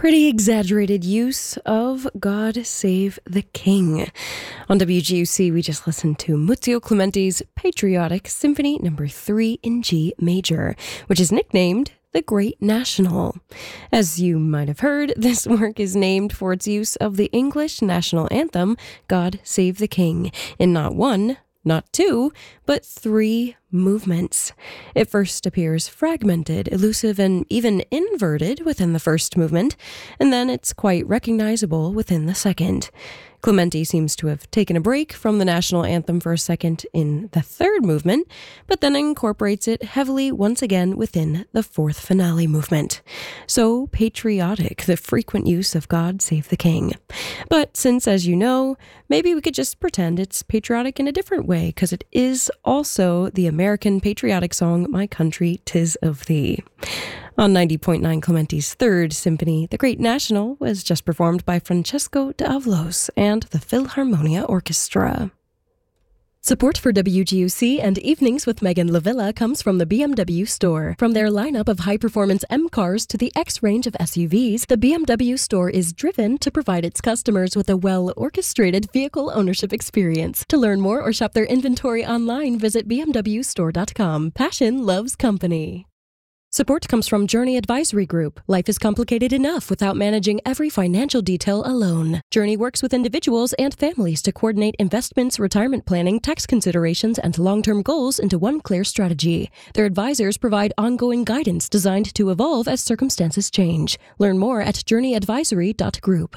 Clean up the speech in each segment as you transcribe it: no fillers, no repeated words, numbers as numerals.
Pretty exaggerated use of God Save the King. On WGUC, we just listened to Muzio Clementi's Patriotic Symphony No. 3 in G major, which is nicknamed The Great National. As you might have heard, this work is named for its use of the English national anthem, God Save the King, in not one, not two, but three movements. It first appears fragmented, elusive, and even inverted within the first movement, and then it's quite recognizable within the second. Clementi seems to have taken a break from the national anthem for a second in the third movement, but then incorporates it heavily once again within the fourth finale movement. So patriotic, the frequent use of God Save the King. But since, as you know, maybe we could just pretend it's patriotic in a different way, because it is also the American patriotic song, My Country 'Tis of Thee. On 90.9 Clementi's Third Symphony, The Great National was just performed by Francesco D'Avlos and the Philharmonia Orchestra. Support for WGUC and Evenings with Megan Lavilla comes from the BMW Store. From their lineup of high-performance M cars to the X range of SUVs, the BMW Store is driven to provide its customers with a well-orchestrated vehicle ownership experience. To learn more or shop their inventory online, visit bmwstore.com. Passion loves company. Support comes from Journey Advisory Group. Life is complicated enough without managing every financial detail alone. Journey works with individuals and families to coordinate investments, retirement planning, tax considerations, and long-term goals into one clear strategy. Their advisors provide ongoing guidance designed to evolve as circumstances change. Learn more at journeyadvisory.group.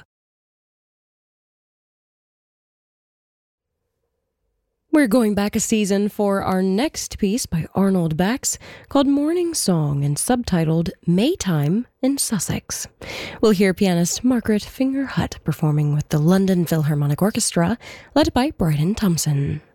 We're going back a season for our next piece by Arnold Bax called Morning Song and subtitled Maytime in Sussex. We'll hear pianist Margaret Finger Hutt performing with the London Philharmonic Orchestra, led by Bryden Thompson.